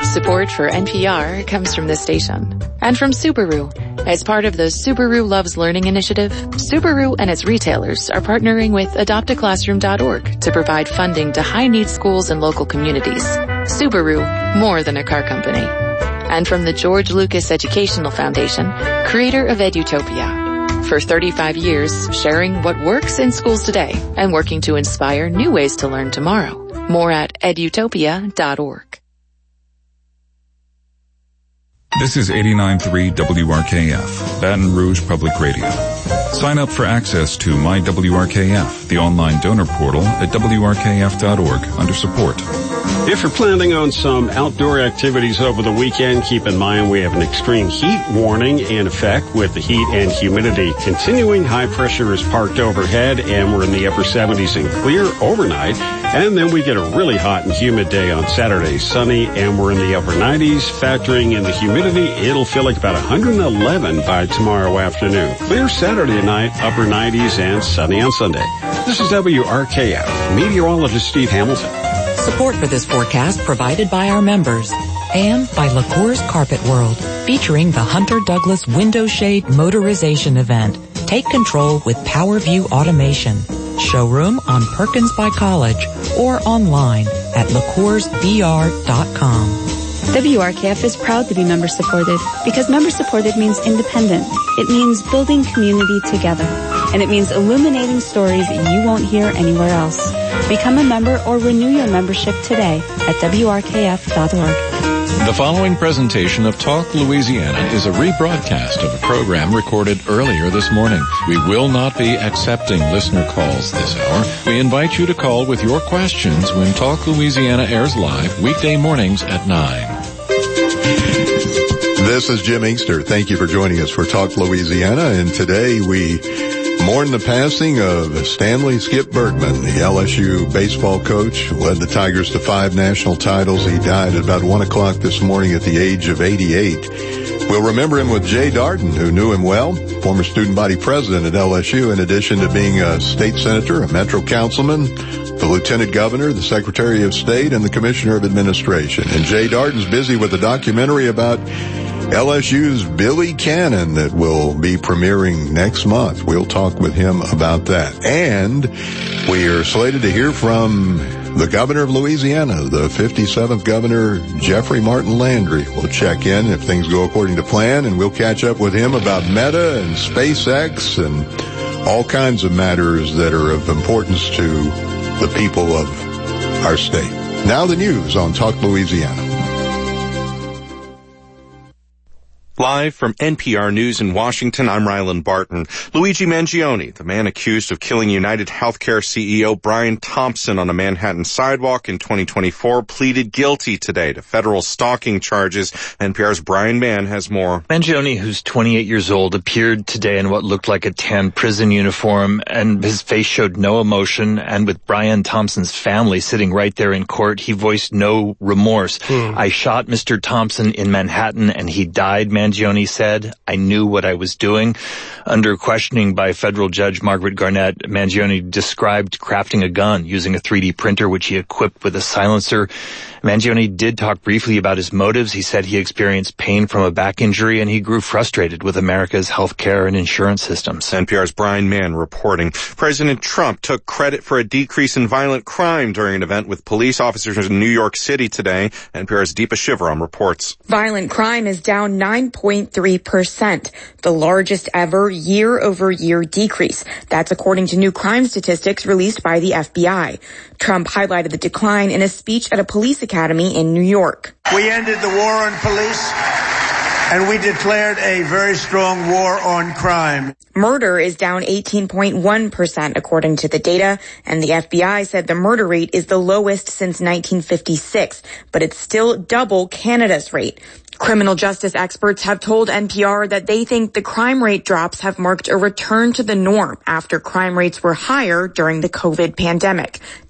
Support for NPR comes from this station and from Subaru. As part of the Subaru Loves Learning initiative, Subaru and its retailers are partnering with adoptaclassroom.org to provide funding to high-need schools and local communities. Subaru, more than a car company. And from the George Lucas Educational Foundation, creator of Edutopia. For 35 years, sharing what works in schools today and working to inspire new ways to learn tomorrow. More at edutopia.org. This is 89.3 WRKF, Baton Rouge Public Radio. Sign up for access to My WRKF, the online donor portal at WRKF.org under support. If you're planning on some outdoor activities over the weekend, keep in mind we have an extreme heat warning in effect with the heat and humidity continuing. High pressure is parked overhead and we're in the upper 70s and clear overnight. And then we get a really hot and humid day on Saturday, sunny, and we're in the upper 90s. Factoring in the humidity, it'll feel like about 111 by tomorrow afternoon. Clear Saturday night, upper 90s, and sunny on Sunday. This is WRKF, meteorologist Steve Hamilton. Support for this forecast provided by our members and by LaCour's Carpet World, featuring the Hunter Douglas Window Shade Motorization Event. Take control with PowerView Automation. Showroom on Perkins by College or online at LaCoursVR.com. WRKF is proud to be member-supported because member-supported means independent. It means building community together. And it means illuminating stories you won't hear anywhere else. Become a member or renew your membership today at WRKF.org. The following presentation of Talk Louisiana is a rebroadcast of a program recorded earlier this morning. We will not be accepting listener calls this hour. We invite you to call with your questions when Talk Louisiana airs live weekday mornings at 9. This is Jim Inkster. Thank you for joining us for Talk Louisiana, and today we mourn the passing of Stanley Skip Bergman, the LSU baseball coach who led the Tigers to 5 national titles. He died at about 1 o'clock this morning at the age of 88. We'll remember him with Jay Darden, who knew him well, former student body president at LSU, in addition to being a state senator, a metro councilman, the lieutenant governor, the secretary of state, and the commissioner of administration. And Jay Darden's busy with a documentary about LSU's Billy Cannon that will be premiering next month. We'll talk with him about that. And we are slated to hear from the governor of Louisiana, the 57th governor, Jeffrey Martin Landry. We'll check in if things go according to plan, and we'll catch up with him about Meta and SpaceX and all kinds of matters that are of importance to the people of our state. Now the news on Talk Louisiana. Live from NPR News in Washington, I'm Ryland Barton. Luigi Mangione, the man accused of killing United Healthcare CEO Brian Thompson on a Manhattan sidewalk in 2024, pleaded guilty today to federal stalking charges. NPR's Brian Mann has more. Mangione, who's 28 years old, appeared today in what looked like a tan prison uniform, and his face showed no emotion. And with Brian Thompson's family sitting right there in court, he voiced no remorse. I shot Mr. Thompson in Manhattan and he died, Mangione said. I knew what I was doing. Under questioning by federal judge Margaret Garnett, Mangione described crafting a gun using a 3D printer, which he equipped with a silencer. Mangione did talk briefly about his motives. He said he experienced pain from a back injury and he grew frustrated with America's healthcare and insurance systems. NPR's Brian Mann reporting. President Trump took credit for a decrease in violent crime during an event with police officers in New York City today. NPR's Deepa Shivaram reports. Violent crime is down 9.3%, the largest ever year-over-year decrease. That's according to new crime statistics released by the FBI. Trump highlighted the decline in a speech at a police academy in New York. We ended the war on police, and we declared a very strong war on crime. Murder is down 18.1% according to the data, and the FBI said the murder rate is the lowest since 1956, but it's still double Canada's rate. Criminal justice experts have told NPR that they think the crime rate drops have marked a return to the norm after crime rates were higher during the COVID pandemic.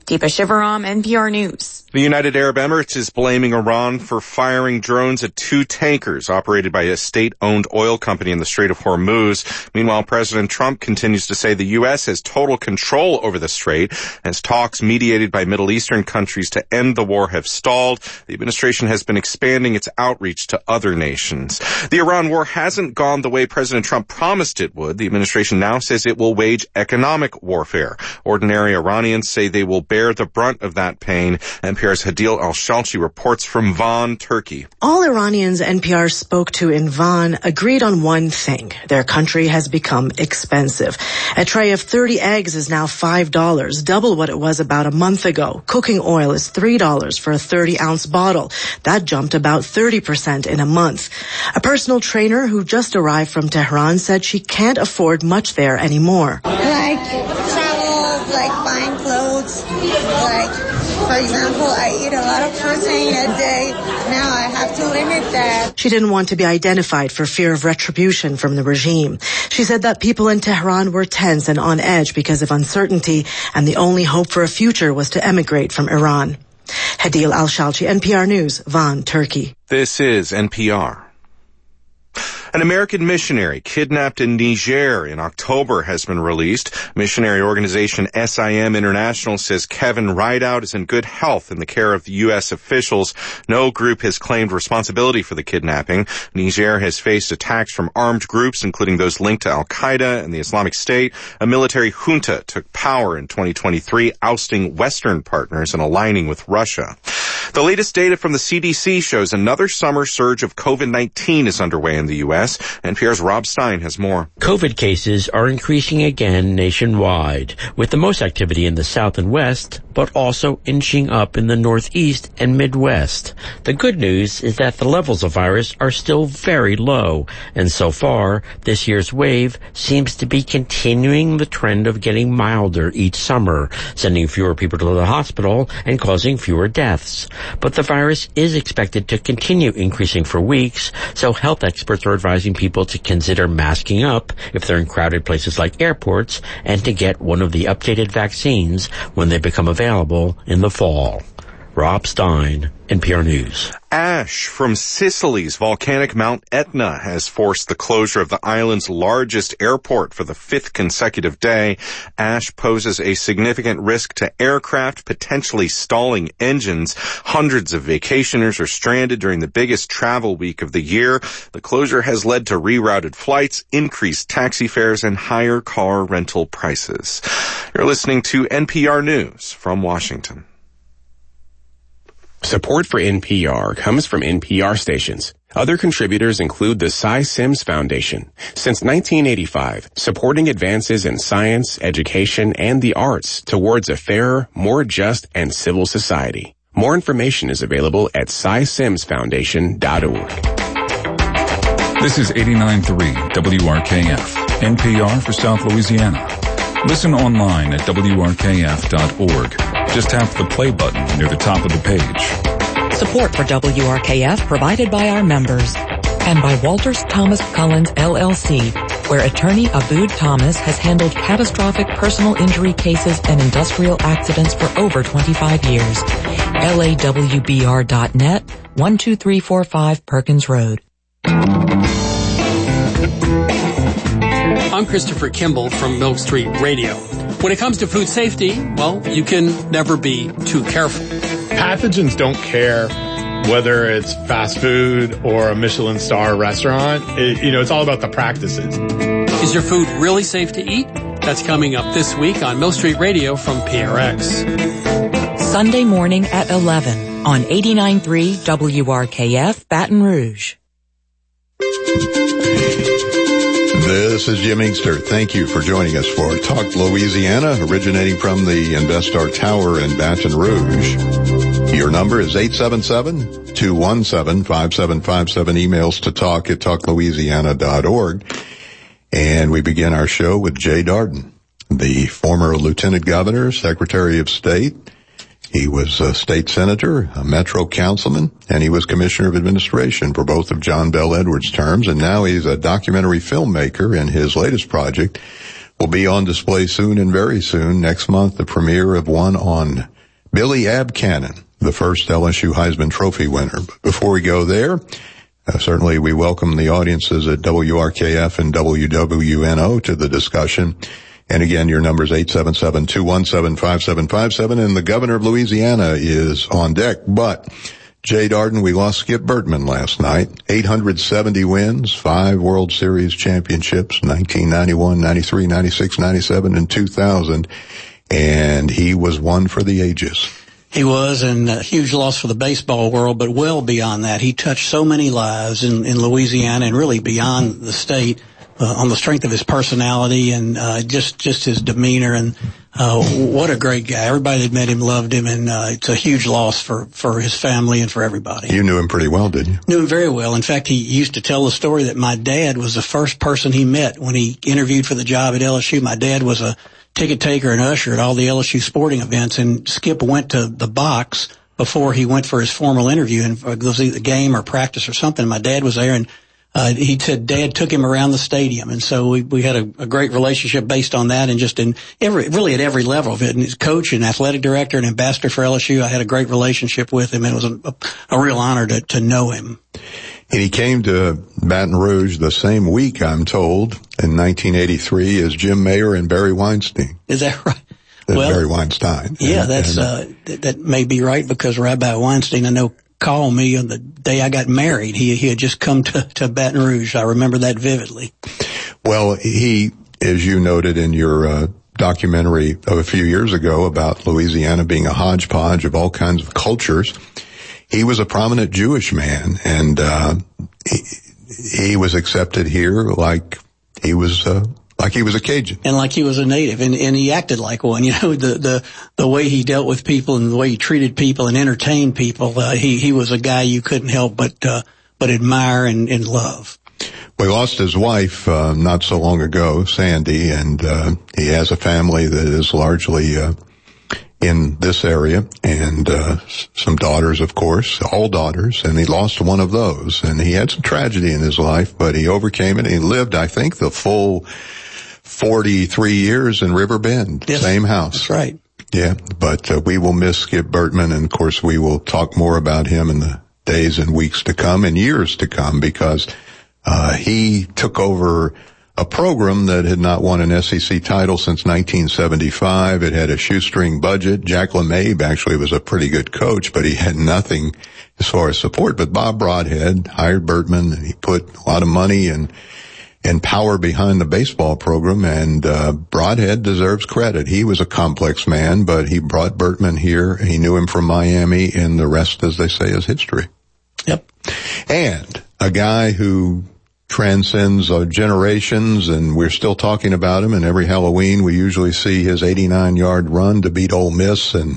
Deepa Shivaram, NPR News. The United Arab Emirates is blaming Iran for firing drones at 2 tankers operated by a state-owned oil company in the Strait of Hormuz. Meanwhile, President Trump continues to say the U.S. has total control over the strait as talks mediated by Middle Eastern countries to end the war have stalled. The administration has been expanding its outreach to other nations. The Iran war hasn't gone the way President Trump promised it would. The administration now says it will wage economic warfare. Ordinary Iranians say they will bear the brunt of that pain. NPR's Hadil Al-Shalchi reports from Van, Turkey. All Iranians NPR spoke to in Van agreed on one thing. Their country has become expensive. A tray of 30 eggs is now $5, double what it was about a month ago. Cooking oil is $3 for a 30-ounce bottle. That jumped about 30% in a month. A personal trainer who just arrived from Tehran said she can't afford much there anymore. Like travel, like buying clothes, like, for example, I eat a lot of protein a day. Now I have to limit that. She didn't want to be identified for fear of retribution from the regime. She said that people in Tehran were tense and on edge because of uncertainty, and the only hope for a future was to emigrate from Iran. Hadil Al-Shalchi, NPR News, Van, Turkey. This is NPR. An American missionary kidnapped in Niger in October has been released. Missionary organization SIM International says Kevin Rideout is in good health in the care of the U.S. officials. No group has claimed responsibility for the kidnapping. Niger has faced attacks from armed groups, including those linked to Al-Qaeda and the Islamic State. A military junta took power in 2023, ousting Western partners and aligning with Russia. The latest data from the CDC shows another summer surge of COVID-19 is underway in the U.S. NPR's Rob Stein has more. COVID cases are increasing again nationwide, with the most activity in the South and West, but also inching up in the Northeast and Midwest. The good news is that the levels of virus are still very low, and so far, this year's wave seems to be continuing the trend of getting milder each summer, sending fewer people to the hospital and causing fewer deaths. But the virus is expected to continue increasing for weeks, so health experts are advising people to consider masking up if they're in crowded places like airports and to get one of the updated vaccines when they become available in the fall. Rob Stein, NPR News. Ash from Sicily's volcanic Mount Etna has forced the closure of the island's largest airport for the 5th consecutive day. Ash poses a significant risk to aircraft, potentially stalling engines. Hundreds of vacationers are stranded during the biggest travel week of the year. The closure has led to rerouted flights, increased taxi fares, and higher car rental prices. You're listening to NPR News from Washington. Support for NPR comes from NPR stations. Other contributors include the Cy Sims Foundation. Since 1985, supporting advances in science, education, and the arts towards a fairer, more just, and civil society. More information is available at cysimsfoundation.org. This is 89.3 WRKF, NPR for South Louisiana. Listen online at WRKF.org. Just tap the play button near the top of the page. Support for WRKF provided by our members and by Walters Thomas Cullens LLC, where attorney Abood Thomas has handled catastrophic personal injury cases and industrial accidents for over 25 years. LAWBR.net, 12345 Perkins Road. I'm Christopher Kimball from Milk Street Radio. When it comes to food safety, well, you can never be too careful. Pathogens don't care whether it's fast food or a Michelin star restaurant. It's all about the practices. Is your food really safe to eat? That's coming up this week on Milk Street Radio from PRX. Sunday morning at 11 on 89.3 WRKF Baton Rouge. This is Jim Inkster. Thank you for joining us for Talk Louisiana, originating from the Investar Tower in Baton Rouge. Your number is 877-217-5757. Emails to talk@talklouisiana.org. And we begin our show with Jay Darden, the former Lieutenant Governor, Secretary of State. He was a state senator, a metro councilman, and he was commissioner of administration for both of John Bel Edwards' terms. And now he's a documentary filmmaker, and his latest project will be on display soon and very soon. Next month, the premiere of one on Billy Abcannon, the first LSU Heisman Trophy winner. But before we go there, certainly we welcome the audiences at WRKF and WWNO to the discussion. And again, your number is 877-217-5757, and the governor of Louisiana is on deck. But, Jay Darden, we lost Skip Bertman last night. 870 wins, 5 World Series championships, 1991, 93, 96, 97, and 2000. And he was one for the ages. He was, and a huge loss for the baseball world, but well beyond that. He touched so many lives in Louisiana and really beyond the state. On the strength of his personality and just his demeanor, and what a great guy. Everybody that met him loved him, and it's a huge loss for his family and for everybody. You knew him pretty well, didn't you? Knew him very well. In fact, he used to tell the story that my dad was the first person he met when he interviewed for the job at LSU. My dad was a ticket taker and usher at all the LSU sporting events, and Skip went to the box before he went for his formal interview, and it was either game or practice or something. My dad was there, and he said Dad took him around the stadium, and so we had a great relationship based on that, and just at every level of it. And his coach and athletic director and ambassador for LSU, I had a great relationship with him, and it was a real honor to know him. And he came to Baton Rouge the same week, I'm told, in 1983 as Jim Mayer and Barry Weinstein. Is that right? Barry Weinstein. Yeah, that may be right, because Rabbi Weinstein, I know, called me on the day I got married. He had just come to Baton Rouge. I remember that vividly. Well, he, as you noted in your documentary of a few years ago about Louisiana being a hodgepodge of all kinds of cultures, he was a prominent Jewish man, and he was accepted here like he was a Cajun. And like he was a native, and he acted like one. You know, the way he dealt with people and the way he treated people and entertained people, he was a guy you couldn't help but admire and love. We lost his wife not so long ago, Sandy, and he has a family that is largely in this area, and some daughters, of course, all daughters, and he lost one of those. And he had some tragedy in his life, but he overcame it. He lived, I think, the full 43 years in River Bend, yes, same house. That's right. Yeah, but we will miss Skip Bertman, and of course we will talk more about him in the days and weeks to come and years to come, because he took over a program that had not won an SEC title since 1975. It had a shoestring budget. Jack LeMahieu actually was a pretty good coach, but he had nothing as far as support. But Bob Broadhead hired Bertman, and he put a lot of money and power behind the baseball program, and Broadhead deserves credit. He was a complex man, but he brought Bertman here. He knew him from Miami, and the rest, as they say, is history. Yep. And a guy who transcends generations, and we're still talking about him, and every Halloween we usually see his 89-yard run to beat Ole Miss in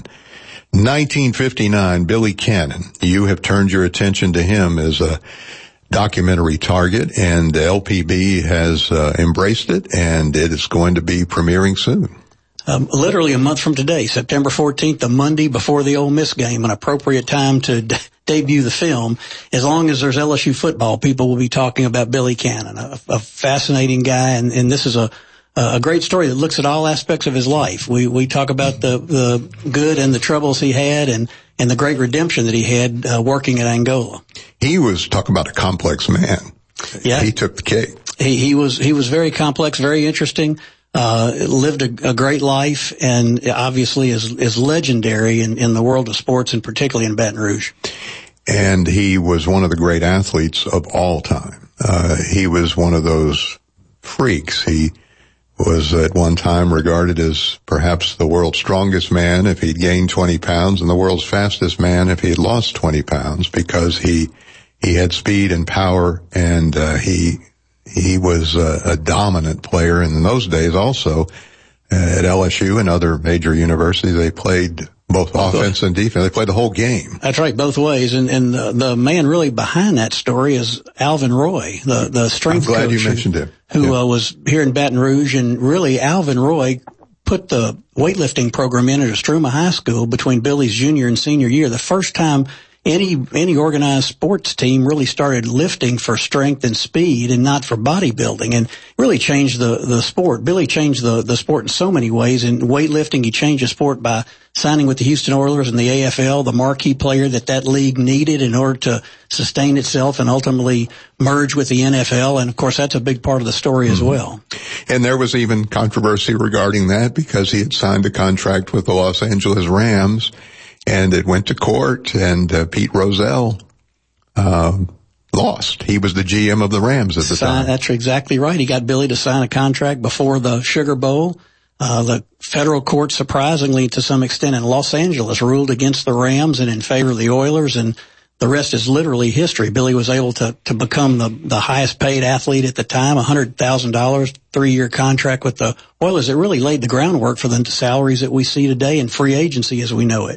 1959, Billy Cannon. You have turned your attention to him as a documentary target, and LPB has embraced it, and it is going to be premiering soon. Literally a month from today, September 14th, the Monday before the Ole Miss game, an appropriate time to debut the film. As long as there's LSU football, people will be talking about Billy Cannon, a fascinating guy, and this is a great story that looks at all aspects of his life. We talk about the good and the troubles he had, and the great redemption that he had working at Angola. He was, talk about a complex man. Yeah. He took the cake. He was very complex, very interesting, lived a great life, and obviously is legendary in the world of sports, and particularly in Baton Rouge. And he was one of the great athletes of all time. He was one of those freaks. He was at one time regarded as perhaps the world's strongest man if he'd gained 20 pounds, and the world's fastest man if he had lost 20 pounds, because he had speed and power, and he was a dominant player. And in those days also at LSU and other major universities, they played both offense and defense. They played the whole game. That's right, both ways. And the man really behind that story is Alvin Roy, the strength coach. I'm glad you mentioned him. Who was here in Baton Rouge, and really Alvin Roy put the weightlifting program in at Estruma High School between Billy's junior and senior year. The first time any organized sports team really started lifting for strength and speed and not for bodybuilding, and really changed the sport. Billy changed the sport in so many ways. In weightlifting, he changed the sport by signing with the Houston Oilers and the AFL, the marquee player that league needed in order to sustain itself and ultimately merge with the NFL. And of course, that's a big part of the story as well. And there was even controversy regarding that because he had signed a contract with the Los Angeles Rams, and it went to court, and Pete Rozelle lost. He was the GM of the Rams at the time. That's exactly right. He got Billy to sign a contract before the Sugar Bowl. The federal court, surprisingly to some extent in Los Angeles, ruled against the Rams and in favor of the Oilers, and the rest is literally history. Billy was able to become the highest paid athlete at the time, $100,000, 3-year contract with the Oilers. It really laid the groundwork for the salaries that we see today in free agency as we know it.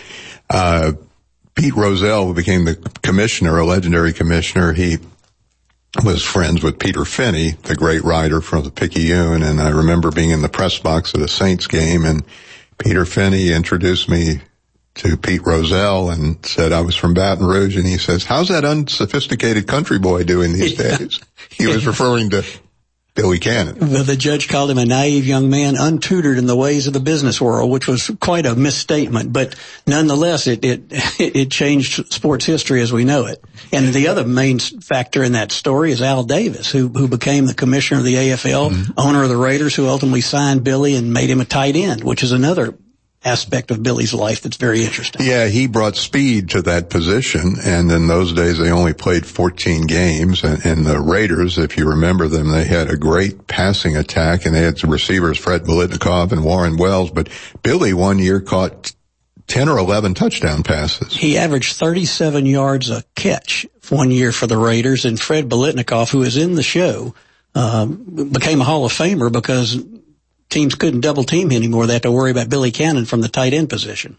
Pete Rozelle became the commissioner, a legendary commissioner. He was friends with Peter Finney, the great writer from the Picayune, and I remember being in the press box at a Saints game, and Peter Finney introduced me to Pete Rozelle and said I was from Baton Rouge, and he says, "How's that unsophisticated country boy doing these days?" He was referring to Billy Cannon. The judge called him a naive young man, untutored in the ways of the business world, which was quite a misstatement. But nonetheless, it changed sports history as we know it. And the other main factor in that story is Al Davis, who became the commissioner of the AFL, owner of the Raiders, who ultimately signed Billy and made him a tight end, which is another aspect of Billy's life that's very interesting. Yeah, he brought speed to that position, and in those days they only played 14 games, and the Raiders, if you remember them, they had a great passing attack, and they had some receivers, Fred Biletnikoff and Warren Wells, but Billy one year caught 10 or 11 touchdown passes. He averaged 37 yards a catch one year for the Raiders, and Fred Biletnikoff, who was in the show, became a Hall of Famer because teams couldn't double team anymore. They had to worry about Billy Cannon from the tight end position.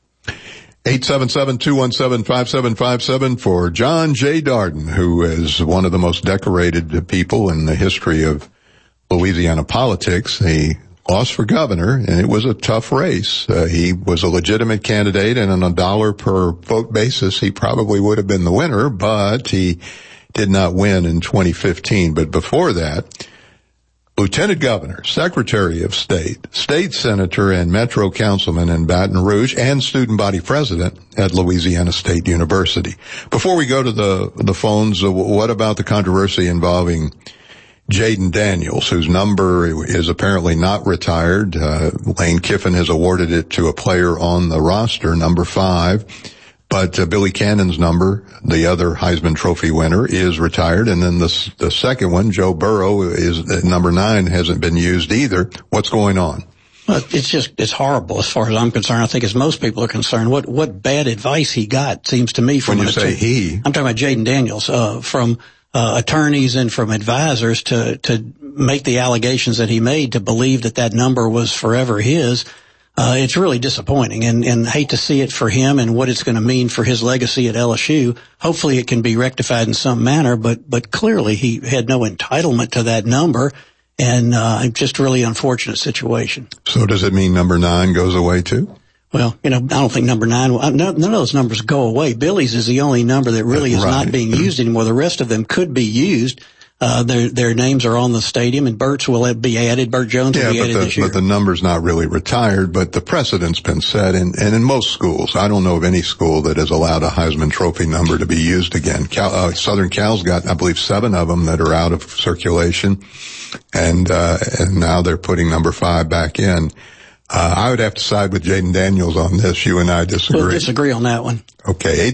877-217-5757 for John J. Darden, who is one of the most decorated people in the history of Louisiana politics. He lost for governor, and it was a tough race. He was a legitimate candidate, and on a dollar per vote basis, he probably would have been the winner, but he did not win in 2015. But before that, Lieutenant Governor, Secretary of State, State Senator, and Metro Councilman in Baton Rouge, and Student Body President at Louisiana State University. Before we go to the phones, what about the controversy involving Jaden Daniels, whose number is apparently not retired? Lane Kiffin has awarded it to a player on the roster, number 5. But Billy Cannon's number, the other Heisman Trophy winner, is retired. And then the second one, Joe Burrow, is number 9, hasn't been used either. What's going on? Well, it's horrible as far as I'm concerned. I think as most people are concerned, what bad advice he got seems to me from when you say he, I'm talking about Jaden Daniels, from attorneys and from advisors to make the allegations that he made, to believe that number was forever his. It's really disappointing and hate to see it for him and what it's going to mean for his legacy at LSU. Hopefully it can be rectified in some manner, but clearly he had no entitlement to that number, and just really unfortunate situation. So does it mean number 9 goes away too? Well, I don't think number 9, none of those numbers go away. Billy's is the only number that really is not being used anymore. The rest of them could be used. Their names are on the stadium, and Bert's will be added. Bert Jones will be added this year. But the number's not really retired, but the precedent's been set, and in most schools, I don't know of any school that has allowed a Heisman Trophy number to be used again. Southern Cal's got, I believe, 7 of them that are out of circulation, and now they're putting number 5 back in. I would have to side with Jaden Daniels on this. You and I disagree. We'll disagree on that one. Okay,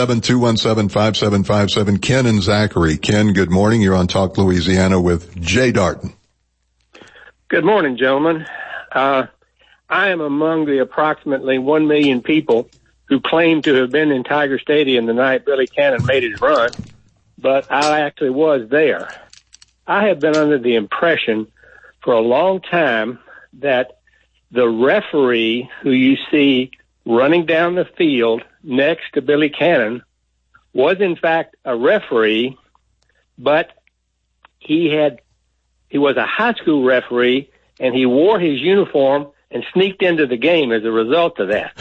877-217-5757. Ken and Zachary. Ken, good morning. You're on Talk Louisiana with Jay Darden. Good morning, gentlemen. I am among the approximately 1 million people who claim to have been in Tiger Stadium the night Billy Cannon made his run, but I actually was there. I have been under the impression for a long time that the referee who you see running down the field next to Billy Cannon was in fact a referee, but he was a high school referee, and he wore his uniform and sneaked into the game as a result of that.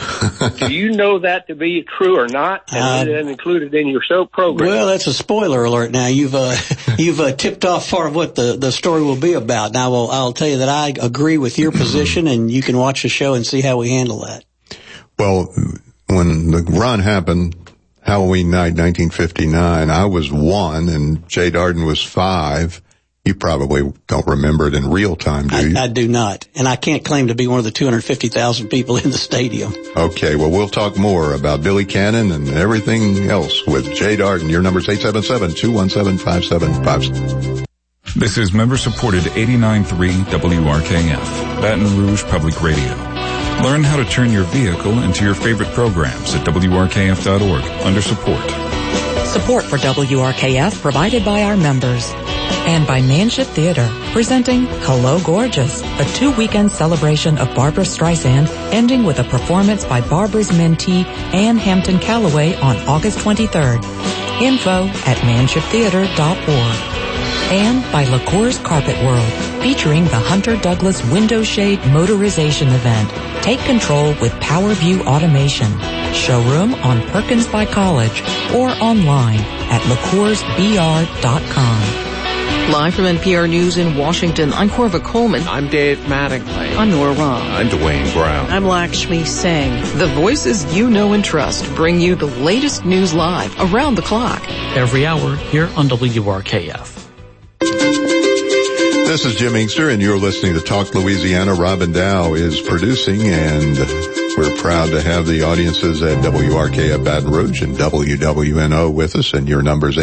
Do you know that to be true or not? And is that included in your soap program? Well, that's a spoiler alert. Now you've tipped off part of what the story will be about. Now I'll tell you that I agree with your position, and you can watch the show and see how we handle that. Well, when the run happened, Halloween night, 1959, I was 1 and Jay Darden was 5. You probably don't remember it in real time, do you? I do not. And I can't claim to be one of the 250,000 people in the stadium. Okay, well, we'll talk more about Billy Cannon and everything else with Jay Darden. Your number's 877-217-5757. This is member-supported 89.3 WRKF, Baton Rouge Public Radio. Learn how to turn your vehicle into your favorite programs at WRKF.org under support. Support for WRKF provided by our members. And by Manship Theater, presenting Hello Gorgeous, a 2-weekend celebration of Barbra Streisand, ending with a performance by Barbara's mentee, Ann Hampton Calloway, on August 23rd. Info at manshiptheater.org. And by LaCour's Carpet World, featuring the Hunter Douglas Window Shade Motorization Event. Take control with PowerView Automation. Showroom on Perkins by College or online at LaCoursBR.com. Live from NPR News in Washington, I'm Corva Coleman. I'm Dave Mattingly. I'm Nora Robb. I'm Dwayne Brown. I'm Lakshmi Singh. The voices you know and trust bring you the latest news live around the clock. Every hour here on WRKF. This is Jim Inkster, and you're listening to Talk Louisiana. Robin Dow is producing, and we're proud to have the audiences at WRKF Baton Rouge and WWNO with us, and your number's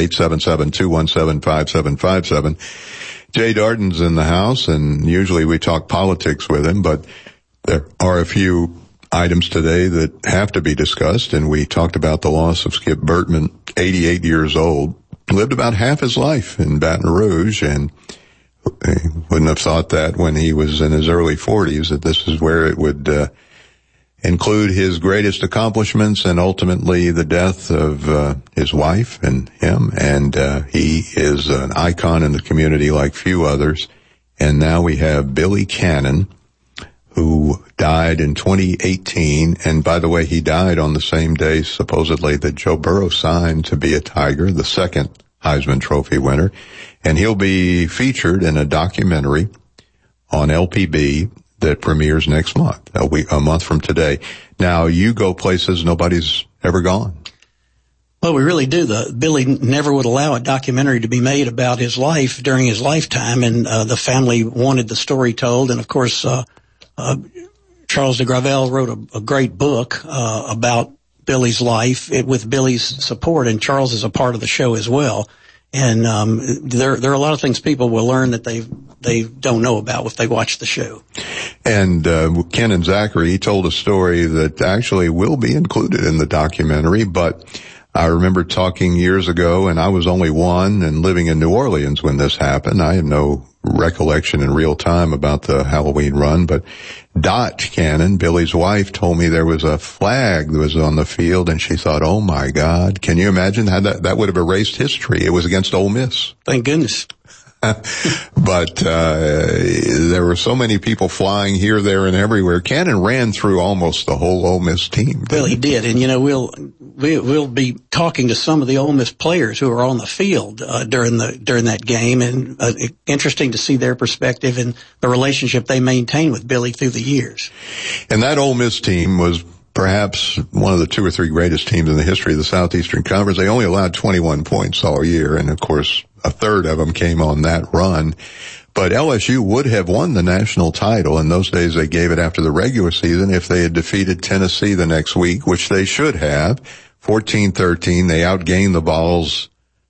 877-217-5757. Jay Darden's in the house, and usually we talk politics with him, but there are a few items today that have to be discussed, and we talked about the loss of Skip Bertman, 88 years old, lived about half his life in Baton Rouge, and I wouldn't have thought that when he was in his early 40s, that this is where it would include his greatest accomplishments and ultimately the death of his wife and him. And he is an icon in the community like few others. And now we have Billy Cannon, who died in 2018. And by the way, he died on the same day, supposedly, that Joe Burrow signed to be a Tiger, the second Heisman Trophy winner. And he'll be featured in a documentary on LPB that premieres next month, a month from today. Now, you go places nobody's ever gone. Well, we really do. Billy never would allow a documentary to be made about his life during his lifetime, and the family wanted the story told. And, of course, Charles de Gravel wrote a great book about Billy's life with Billy's support, and Charles is a part of the show as well. And there are a lot of things people will learn that they don't know about if they watch the show. And Ken Zachary, he told a story that actually will be included in the documentary, but I remember talking years ago, and I was only 1 and living in New Orleans when this happened. I had no recollection in real time about the Halloween run, but Dot Cannon, Billy's wife, told me there was a flag that was on the field, and she thought, oh my God, can you imagine how that would have erased history? It was against Ole Miss. Thank goodness. But there were so many people flying here, there, and everywhere. Cannon ran through almost the whole Ole Miss team. Well, he did, and we'll be talking to some of the Ole Miss players who are on the field during that game, and interesting to see their perspective and the relationship they maintain with Billy through the years. And that Ole Miss team was perhaps one of the 2 or 3 greatest teams in the history of the Southeastern Conference. They only allowed 21 points all year, and of course, a third of them came on that run. But LSU would have won the national title. In those days, they gave it after the regular season if they had defeated Tennessee the next week, which they should have. 14-13. They outgained the Vols,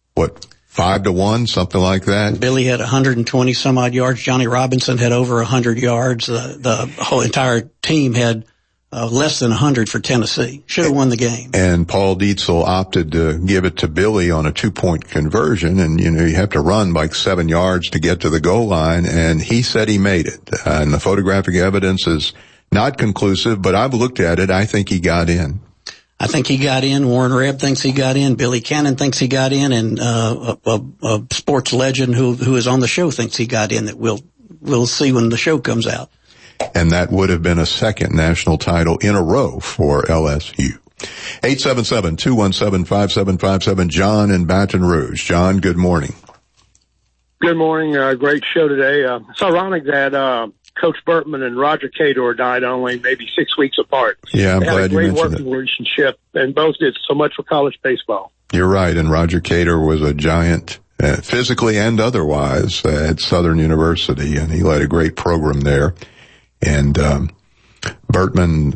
5-1, something like that. Billy had 120 some odd yards. Johnny Robinson had over 100 yards. The whole entire team had less than 100 for Tennessee. Should have won the game. And Paul Dietzel opted to give it to Billy on a 2-point conversion. And, you have to run like 7 yards to get to the goal line. And he said he made it. And the photographic evidence is not conclusive, but I've looked at it. I think he got in. I think he got in. Warren Rebb thinks he got in. Billy Cannon thinks he got in. And a sports legend who is on the show thinks he got in, that we'll see when the show comes out. and that would have been a second national title in a row for LSU. 877-217-5757. John in Baton Rouge. John, good morning. Good morning. Great show today. It's ironic that Coach Bertman and Roger Cador died only maybe 6 weeks apart. Yeah, I'm glad you mentioned it. They had a great working relationship, and both did so much for college baseball. You're right, and Roger Cador was a giant, physically and otherwise, at Southern University, and he led a great program there. And Bertman,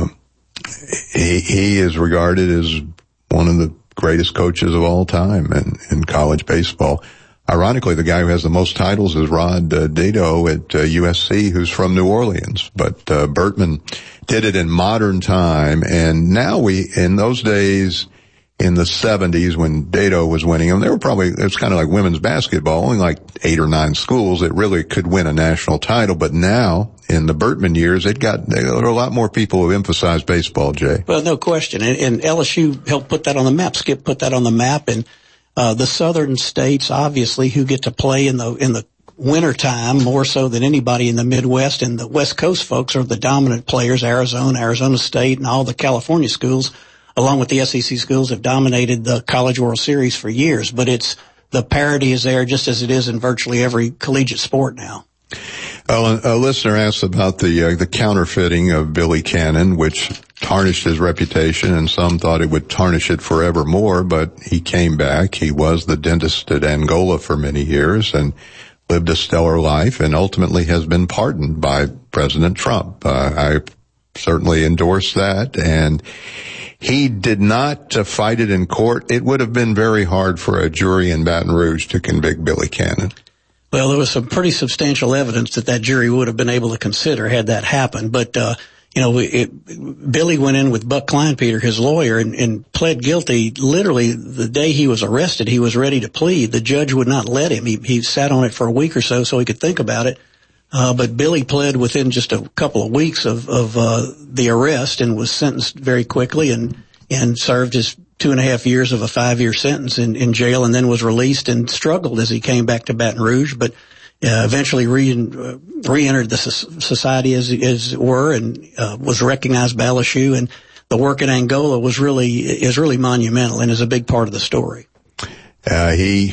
he is regarded as one of the greatest coaches of all time in college baseball. Ironically, the guy who has the most titles is Rod Dedeaux at USC, who's from New Orleans. But Bertman did it in modern time, and now in those days, in the 70s, when Dedeaux was winning them, it's kind of like women's basketball, only like 8 or 9 schools that really could win a national title. But now, in the Bertman years, there are a lot more people who emphasize baseball, Jay. Well, no question. And LSU helped put that on the map. Skip put that on the map, and the southern states, obviously, who get to play in the winter time more so than anybody in the Midwest, and the West Coast folks are the dominant players. Arizona State, and all the California schools, along with the SEC schools, have dominated the College World Series for years. But the parity is there just as it is in virtually every collegiate sport now. Well, a listener asked about the counterfeiting of Billy Cannon, which tarnished his reputation, and some thought it would tarnish it forevermore, but he came back. He was the dentist at Angola for many years and lived a stellar life, and ultimately has been pardoned by President Trump. I certainly endorse that, and he did not fight it in court. It would have been very hard for a jury in Baton Rouge to convict Billy Cannon. Well, there was some pretty substantial evidence that jury would have been able to consider had that happened. But, Billy went in with Buck Kleinpeter, his lawyer, and pled guilty. Literally, the day he was arrested, he was ready to plead. The judge would not let him. He sat on it for a week or so he could think about it. But Billy pled within just a couple of weeks of the arrest, and was sentenced very quickly and served his 2.5 years of a 5-year sentence in jail, and then was released and struggled as he came back to Baton Rouge, but eventually re-entered the society as it were, and was recognized by LSU. And the work in Angola is really monumental and is a big part of the story. He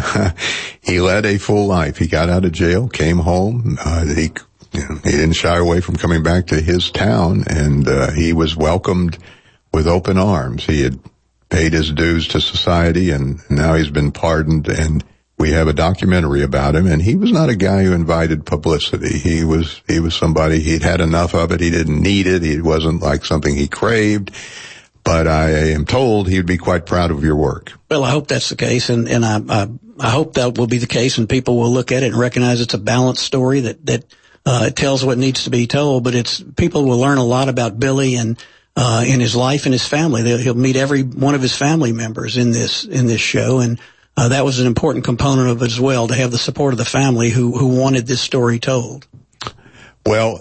led a full life. He got out of jail, came home. He didn't shy away from coming back to his town, and he was welcomed with open arms. He had paid his dues to society, and now he's been pardoned, and we have a documentary about him. And he was not a guy who invited publicity. He was somebody, he'd had enough of it. He didn't need it. It wasn't like something he craved. But I am told he'd be quite proud of your work. Well, I hope that's the case, and I hope that will be the case, and people will look at it and recognize it's a balanced story that tells what needs to be told. But people will learn a lot about Billy and in his life and his family. He'll meet every one of his family members in this show, and that was an important component of it as well, to have the support of the family who wanted this story told. Well,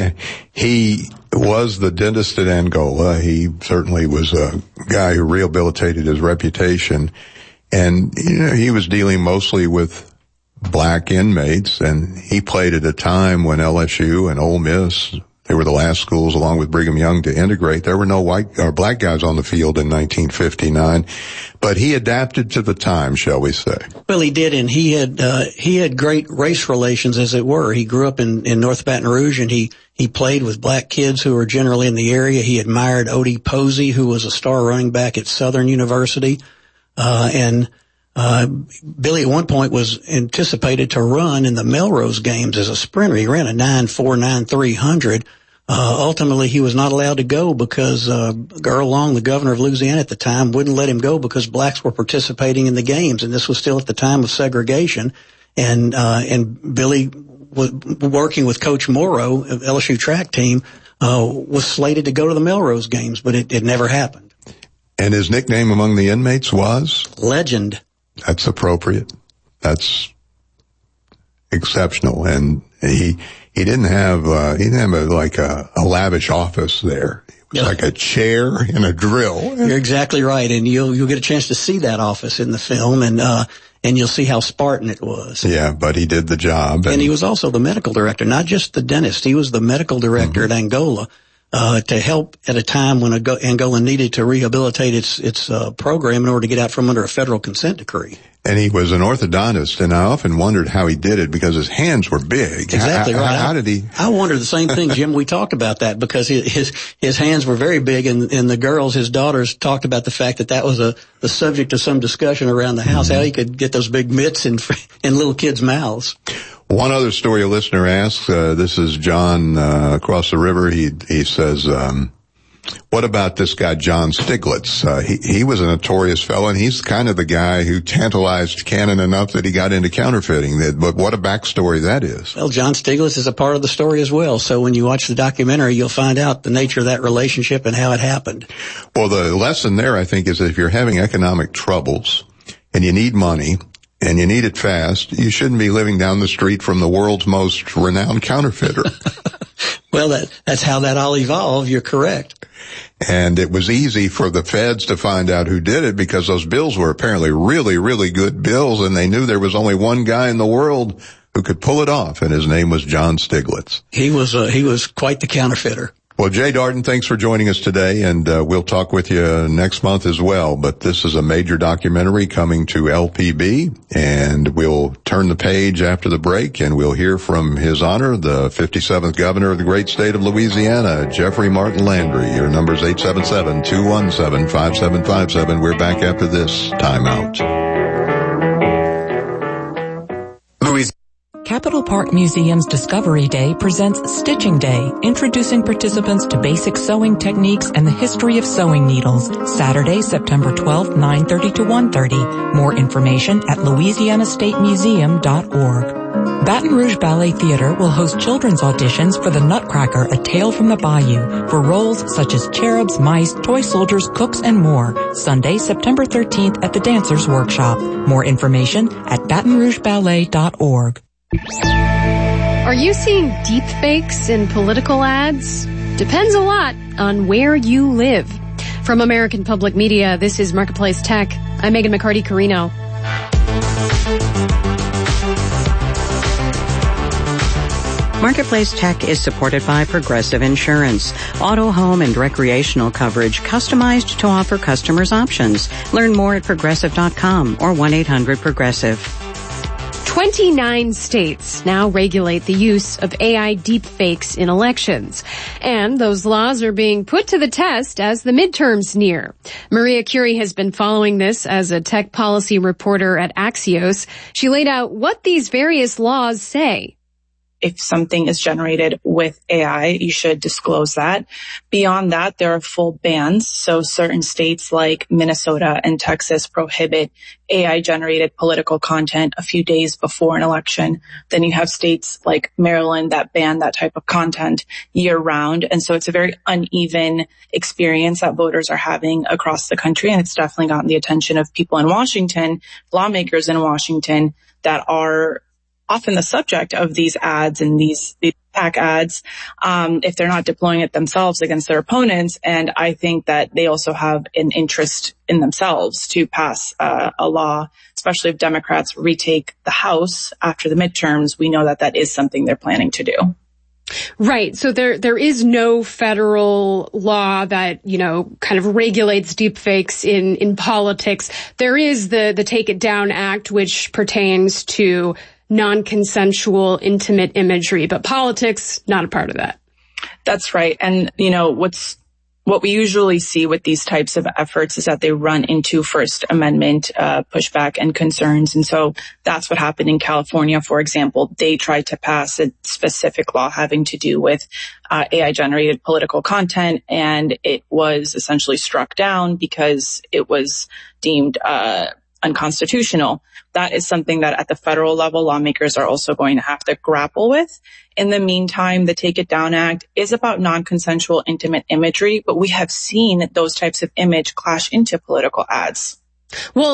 he was the dentist at Angola. He certainly was a guy who rehabilitated his reputation, and he was dealing mostly with black inmates, and he played at a time when LSU and Ole Miss, they were the last schools, along with Brigham Young, to integrate. There were no white or black guys on the field in 1959, but he adapted to the time, shall we say. Well, he did, and he had great race relations, as it were. He grew up in North Baton Rouge, and he played with black kids who were generally in the area. He admired Odie Posey, who was a star running back at Southern University, and Billy at one point was anticipated to run in the Melrose games as a sprinter. He ran a 9.4, 9.300. Ultimately, he was not allowed to go because Earl Long, the governor of Louisiana at the time, wouldn't let him go because blacks were participating in the games, and this was still at the time of segregation. And Billy, working with Coach Morrow of LSU track team, was slated to go to the Melrose games, but it never happened. And his nickname among the inmates was? Legend. That's appropriate. That's exceptional. And he didn't have a lavish office there. Like a chair and a drill. You're exactly right, and you'll get a chance to see that office in the film, and you'll see how Spartan it was. Yeah, but he did the job. And he was also the medical director, not just the dentist. He was the medical director at Angola to help at a time when Angola needed to rehabilitate its program in order to get out from under a federal consent decree. And he was an orthodontist, and I often wondered how he did it because his hands were big. Exactly right. How did he? I wondered the same thing, Jim. We talked about that because his hands were very big, and the girls, his daughters, talked about the fact that was the subject of some discussion around the house, how he could get those big mitts in little kids' mouths. One other story a listener asks, this is John across the river. He says, what about this guy, John Stiglitz? He was a notorious fellow, and he's kind of the guy who tantalized Cannon enough that he got into counterfeiting. But what a backstory that is. Well, John Stiglitz is a part of the story as well. So when you watch the documentary, you'll find out the nature of that relationship and how it happened. Well, the lesson there, I think, is that if you're having economic troubles and you need money, and you need it fast, you shouldn't be living down the street from the world's most renowned counterfeiter. Well, that's how that all evolved. You're correct. And it was easy for the feds to find out who did it because those bills were apparently really, really good bills, and they knew there was only one guy in the world who could pull it off, and his name was John Stiglitz. He was quite the counterfeiter. Well, Jay Darden, thanks for joining us today, and we'll talk with you next month as well. But this is a major documentary coming to LPB, and we'll turn the page after the break, and we'll hear from His Honor, the 57th Governor of the great state of Louisiana, Jeffrey Martin Landry. Your number's 877-217-5757. We're back after this timeout. Capitol Park Museum's Discovery Day presents Stitching Day, introducing participants to basic sewing techniques and the history of sewing needles. Saturday, September 12th, 9:30 to 1:30. More information at louisianastatemuseum.org. Baton Rouge Ballet Theater will host children's auditions for The Nutcracker, A Tale from the Bayou, for roles such as cherubs, mice, toy soldiers, cooks, and more. Sunday, September 13th at the Dancers Workshop. More information at batonrougeballet.org. Are you seeing deep fakes in political ads? Depends a lot on where you live. From American Public Media, this is Marketplace Tech. I'm Megan McCarty-Carino. Marketplace Tech is supported by Progressive Insurance. Auto, home, and recreational coverage customized to offer customers options. Learn more at progressive.com or 1-800-PROGRESSIVE. 29 states now regulate the use of AI deepfakes in elections. And those laws are being put to the test as the midterms near. Maria Curie has been following this as a tech policy reporter at Axios. She laid out what these various laws say. If something is generated with AI, you should disclose that. Beyond that, there are full bans. So certain states like Minnesota and Texas prohibit AI-generated political content a few days before an election. Then you have states like Maryland that ban that type of content year-round. And so it's a very uneven experience that voters are having across the country. And it's definitely gotten the attention of people in Washington, lawmakers in Washington that are often the subject of these ads and these PAC ads, if they're not deploying it themselves against their opponents. And I think that they also have an interest in themselves to pass a law, especially if Democrats retake the House after the midterms. We know that that is something they're planning to do. Right. So there is no federal law that, kind of regulates deepfakes in politics. There is the Take It Down Act, which pertains to non-consensual intimate imagery, but politics, not a part of that. That's right. And, what we usually see with these types of efforts is that they run into First Amendment pushback and concerns. And so that's what happened in California, for example. They tried to pass a specific law having to do with AI-generated political content, and it was essentially struck down because it was deemed unconstitutional. That is something that at the federal level, lawmakers are also going to have to grapple with. In the meantime, the Take It Down Act is about non-consensual intimate imagery, but we have seen those types of image clash into political ads. Well,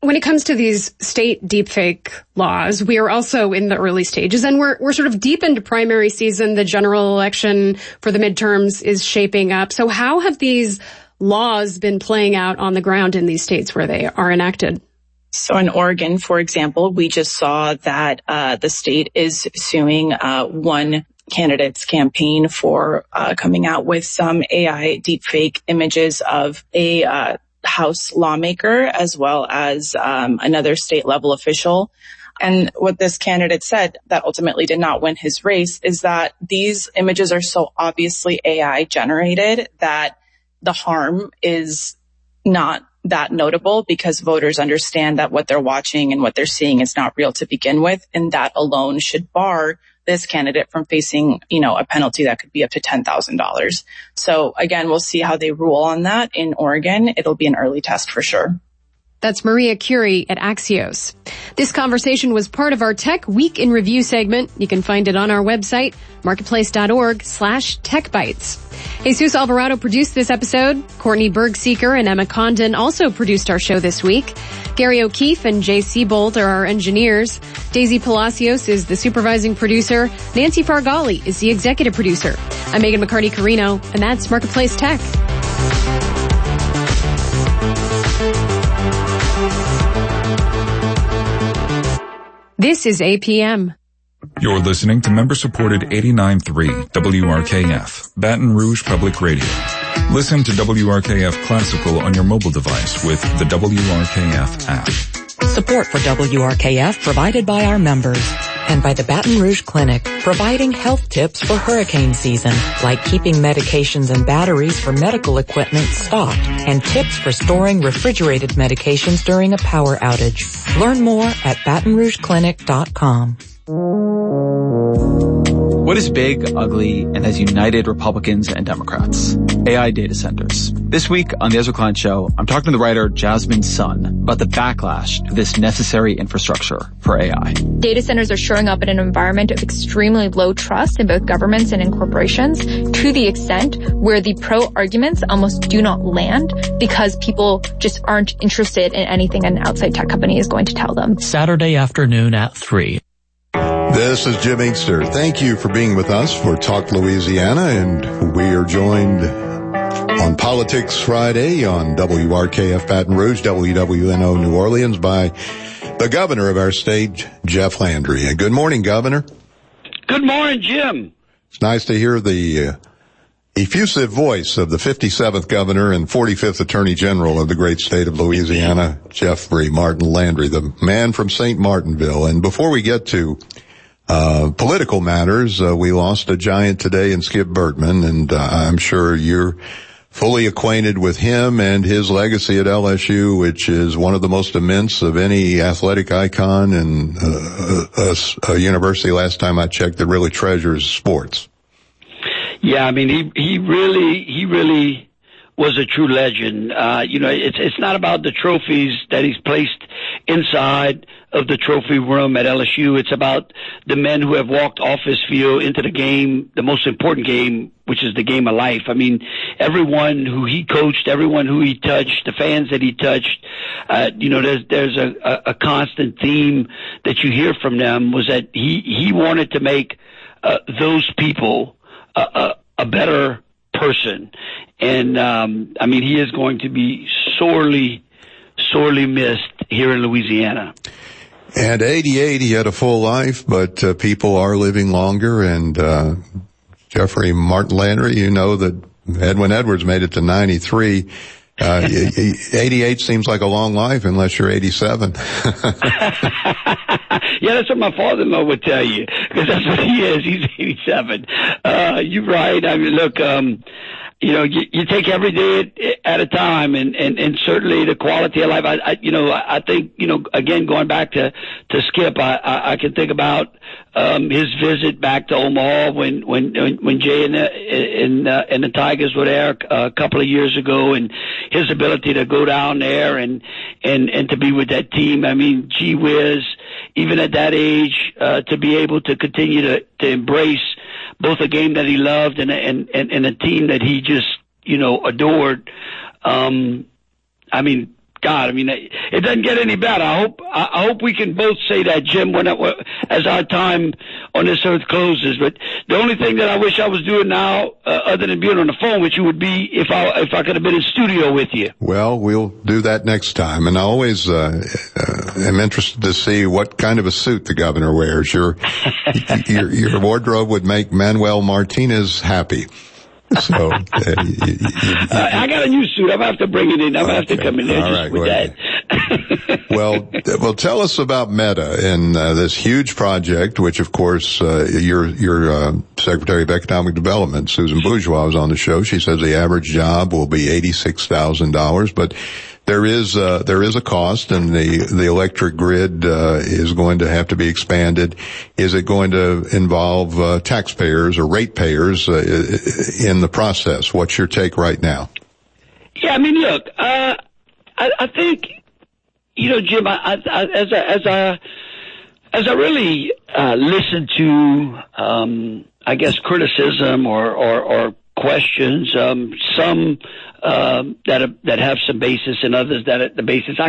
when it comes to these state deepfake laws, we are also in the early stages, and we're sort of deep into primary season. The general election for the midterms is shaping up. So how have these laws been playing out on the ground in these states where they are enacted? So in Oregon, for example, we just saw that the state is suing one candidate's campaign for coming out with some AI deepfake images of a House lawmaker as well as another state level official. And what this candidate said that ultimately did not win his race is that these images are so obviously AI generated that the harm is not that notable because voters understand that what they're watching and what they're seeing is not real to begin with. And that alone should bar this candidate from facing, a penalty that could be up to $10,000. So again, we'll see how they rule on that in Oregon. It'll be an early test for sure. That's Maria Curie at Axios. This conversation was part of our Tech Week in Review segment. You can find it on our website, marketplace.org/techbytes. Jesus Alvarado produced this episode. Courtney Bergseeker and Emma Condon also produced our show this week. Gary O'Keefe and Jay Siebold are our engineers. Daisy Palacios is the supervising producer. Nancy Fargali is the executive producer. I'm Megan McCarty-Carino, and that's Marketplace Tech. This is APM. You're listening to member-supported 89.3 WRKF, Baton Rouge Public Radio. Listen to WRKF Classical on your mobile device with the WRKF app. Support for WRKF provided by our members and by the Baton Rouge Clinic, providing health tips for hurricane season, like keeping medications and batteries for medical equipment stocked and tips for storing refrigerated medications during a power outage. Learn more at BatonRougeClinic.com. What is big, ugly, and has united Republicans and Democrats? AI data centers. This week on the Ezra Klein Show, I'm talking to the writer Jasmine Sun about the backlash to this necessary infrastructure for AI. Data centers are showing up in an environment of extremely low trust in both governments and in corporations, to the extent where the pro arguments almost do not land because people just aren't interested in anything an outside tech company is going to tell them. Saturday afternoon at 3. This is Jim Inkster. Thank you for being with us for Talk Louisiana, and we are joined on Politics Friday on WRKF Baton Rouge, WWNO New Orleans by the governor of our state, Jeff Landry. Good morning, Governor. Good morning, Jim. It's nice to hear the effusive voice of the 57th governor and 45th attorney general of the great state of Louisiana, Jeffrey Martin Landry, the man from St. Martinville. And before we get to political matters, we lost a giant today in Skip Bertman, and I'm sure you're fully acquainted with him and his legacy at LSU, which is one of the most immense of any athletic icon in a university, last time I checked, that really treasures sports. Yeah, I mean, he really was a true legend. It's not about the trophies that he's placed inside of the trophy room at LSU. It's about the men who have walked off his field into the game, the most important game, which is the game of life. I mean, everyone who he coached, everyone who he touched, the fans that he touched, there's a constant theme that you hear from them was that he wanted to make those people a better person. And he is going to be sorely missed here in Louisiana. And 88, he had a full life, but people are living longer. And Jeffrey Martin Landry, you know that Edwin Edwards made it to 93. 88 seems like a long life unless you're 87. Yeah, that's what my father-in-law would tell you, because that's what he is. He's 87. You're right. I mean, look, you take every day at a time, and certainly the quality of life. I think, again, going back to Skip, I can think about his visit back to Omaha when Jay and the Tigers were there a couple of years ago, and his ability to go down there and to be with that team. I mean, gee whiz, even at that age, to be able to continue to embrace both a game that he loved and a team that he just, adored. God, I mean, it doesn't get any better. I hope we can both say that, Jim, as our time on this earth closes. But the only thing that I wish I was doing now, other than being on the phone with you, would be if I could have been in studio with you. Well, we'll do that next time. And I always am interested to see what kind of a suit the governor wears. Your wardrobe would make Manuel Martinez happy. So I got a new suit. I'm going to have to bring it in. I'm going to have to come in there with that. Well, tell us about Meta and this huge project, which, of course, your Secretary of Economic Development, Susan Bourgeois, was on the show. She says the average job will be $86,000, but there is a cost, and the electric grid is going to have to be expanded. Is it going to involve taxpayers or ratepayers in the process? What's your take right now? Yeah, I mean, look, I think, Jim, as I really listen to, I guess, criticism or questions, some that have some basis and others that the basis. I